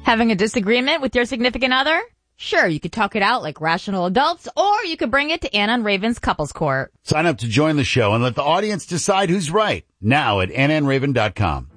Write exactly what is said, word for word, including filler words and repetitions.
Having a disagreement with your significant other? Sure, you could talk it out like rational adults, or you could bring it to Anna and Raven's Couples Court. Sign up to join the show and let the audience decide who's right. Now at anna and raven dot com.